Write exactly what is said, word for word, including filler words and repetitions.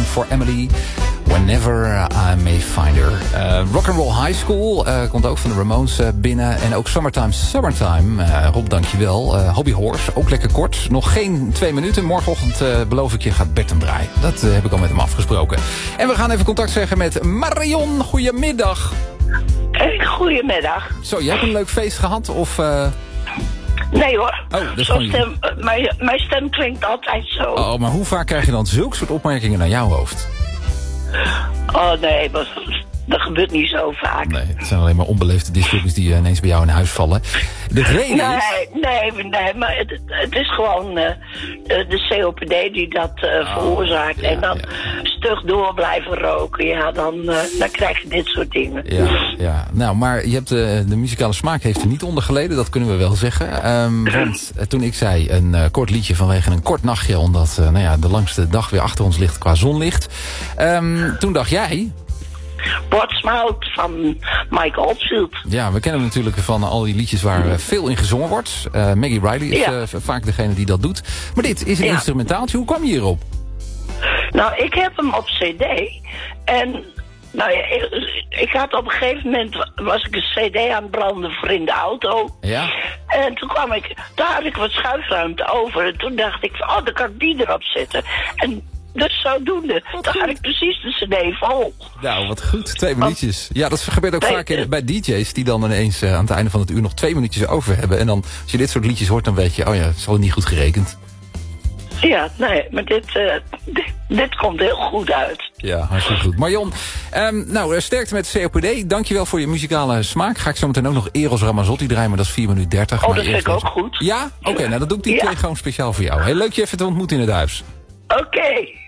for Emily. Whenever I May Find Her. Uh, Rock'n'Roll High School uh, komt ook van de Ramones uh, binnen. En ook Summertime, Summertime. Uh, Rob, dankjewel. Uh, Hobby Horse, ook lekker kort. Nog geen twee minuten. Morgenochtend uh, beloof ik je gaat Bert hem draaien. Dat uh, heb ik al met hem afgesproken. En we gaan even contact zeggen met Marion. Goedemiddag. Hey, goedemiddag. Zo, jij hebt een leuk feest gehad? Of... Uh... Nee hoor. Oh, dat is zo stem, mijn, mijn stem klinkt altijd zo. Oh, maar hoe vaak krijg je dan zulke soort opmerkingen naar jouw hoofd? Oh nee, maar dat gebeurt niet zo vaak. Nee, het zijn alleen maar onbeleefde discussies die ineens bij jou in huis vallen. De reden nee, is... Nee, nee, maar het, het is gewoon uh, de C O P D die dat uh, oh, veroorzaakt. Ja, en dan ja. stug door blijven roken. Ja, dan, uh, dan krijg je dit soort dingen. Ja, ja. Nou, maar je hebt de, de muzikale smaak heeft er niet onder geleden. Dat kunnen we wel zeggen. Um, want uh, toen ik zei een uh, kort liedje vanwege een kort nachtje. Omdat uh, nou ja, de langste dag weer achter ons ligt qua zonlicht. Um, toen dacht jij... Portsmouth van Michael Oldfield. Ja, we kennen hem natuurlijk van al die liedjes waar uh, veel in gezongen wordt. Uh, Maggie Riley is ja. uh, vaak degene die dat doet. Maar dit is een ja. instrumentaaltje. Hoe kwam je hierop? Nou, ik heb hem op cd. En nou ja, ik, ik had op een gegeven moment... was ik een cd aan het branden voor in de auto. Ja. En toen kwam ik... Daar had ik wat schuifruimte over. En toen dacht ik, oh, dan kan ik die erop zetten. En... Dus zodoende. Dan had ik precies de cd vol. Nou, wat goed. Twee minuutjes. Ja, dat gebeurt ook nee, vaak in, bij D J's die dan ineens uh, aan het einde van het uur nog twee minuutjes over hebben. En dan, als je dit soort liedjes hoort, dan weet je, oh ja, het is al niet goed gerekend. Ja, nee, maar dit, uh, dit, dit komt heel goed uit. Ja, hartstikke goed. Marion, um, nou, sterkte met C O P D. Dankjewel voor je muzikale smaak. Ga ik zo meteen ook nog Eros Ramazzotti draaien, maar dat is vier minuten dertig. Oh, dat vind ik ook goed. Ja? Oké, okay, nou dan doe ik die ja. twee gewoon speciaal voor jou. Heel leuk je even te ontmoeten in het huis. Oké. Okay.